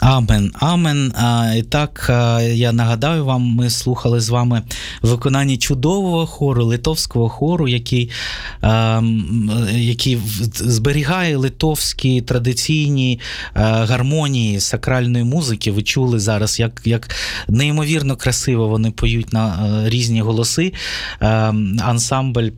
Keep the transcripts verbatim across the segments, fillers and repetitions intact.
Амен, амен. А, і так, я нагадаю вам, ми слухали з вами виконання чудового хору, литовського хору, який, а, який зберігає литовські традиційні а, гармонії сакральної музики. Ви чули зараз, як, як неймовірно красиво вони поють на а, різні голоси. А, ансамбль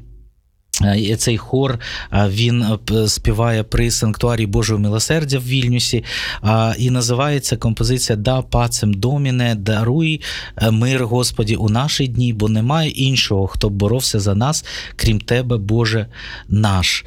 Цей хор, він співає при Санктуарі Божого Милосердя в Вільнюсі, і називається композиція «Да пацем доміне, даруй мир, Господі, у наші дні, бо немає іншого, хто б боровся за нас, крім Тебе, Боже наш».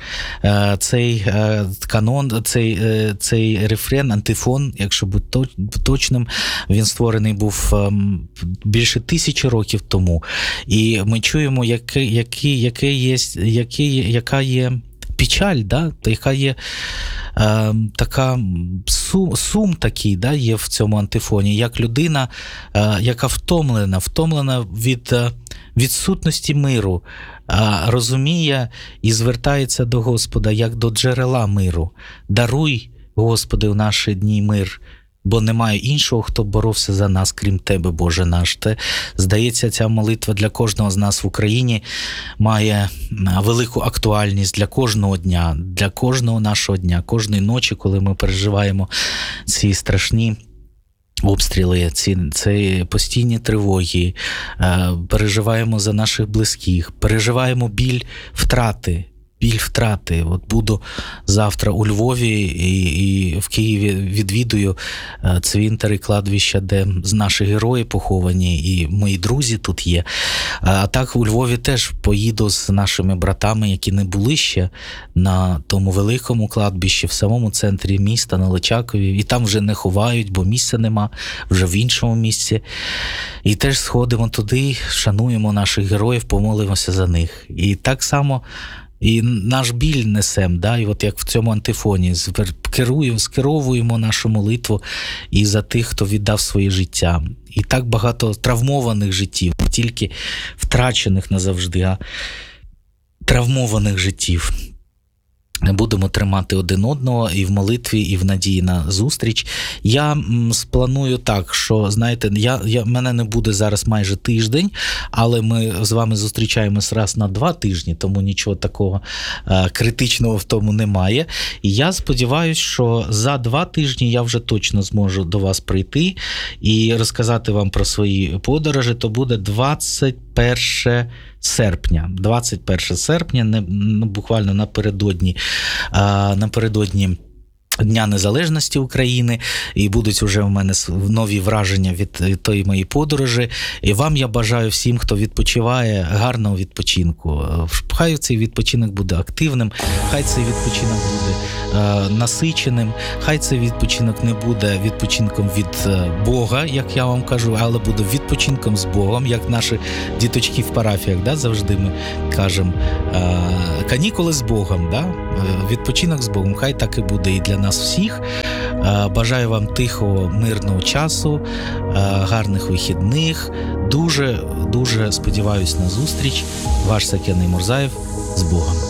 Цей канон, цей, цей рефрен, антифон, якщо бути точним, він створений був більше тисячі років тому. І ми чуємо, який, який, який є Які, яка є печаль, да? Яка є е, така сум, сум такий, да, є в цьому антифоні, як людина, е, яка втомлена, втомлена від е, відсутності миру, е, розуміє і звертається до Господа, як до джерела миру. Даруй, Господи, у наші дні мир, бо немає іншого, хто боровся за нас, крім Тебе, Боже наш. Те, здається, ця молитва для кожного з нас в Україні має велику актуальність для кожного дня, для кожного нашого дня, кожної ночі, коли ми переживаємо ці страшні обстріли, ці, ці постійні тривоги, переживаємо за наших близьких, переживаємо біль втрати, біль втрати. От буду завтра у Львові і, і в Києві відвідую цвинтар і кладовища, де наші герої поховані, і мої друзі тут є. А так у Львові теж поїду з нашими братами, які не були ще на тому великому кладбищі, в самому центрі міста, на Личакові. І там вже не ховають, бо місця нема, вже в іншому місці. І теж сходимо туди, шануємо наших героїв, помолимося за них. І так само і наш біль несем, да? І от як в цьому антифоні, керуємо, скеровуємо нашу молитву і за тих, хто віддав своє життя. І так багато травмованих життів, не тільки втрачених назавжди, а травмованих життів. Будемо тримати один одного і в молитві, і в надії на зустріч. Я м, спланую так, що, знаєте, я, я, мене не буде зараз майже тиждень, але ми з вами зустрічаємось раз на два тижні, тому нічого такого е, критичного в тому немає. І я сподіваюся, що за два тижні я вже точно зможу до вас прийти і розказати вам про свої подорожі. То буде двадцять перше серпня. двадцять перше серпня, не, ну, буквально напередодні, а, напередодні Дня Незалежності України, і будуть вже в мене нові враження від, від тої моєї подорожі. І вам я бажаю всім, хто відпочиває, гарного відпочинку. Хай цей відпочинок буде активним, хай цей відпочинок буде е, насиченим, хай цей відпочинок не буде відпочинком від е, Бога, як я вам кажу, але буде відпочинком з Богом, як наші діточки в парафіях, да, завжди ми кажемо, е, канікули з Богом, да? е, відпочинок з Богом, хай так і буде і для нас всіх. Бажаю вам тихого, мирного часу, гарних вихідних. Дуже, дуже сподіваюсь на зустріч. Ваш Сакений Мурзаєв. З Богом.